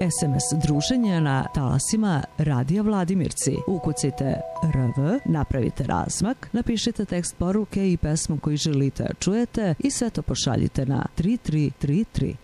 SMS druženja na talasima Radija Vladimirci. Ukucite RV, napravite razmak, napišite tekst poruke i pesmu koju želite da čujete i sve to pošaljite na 3333.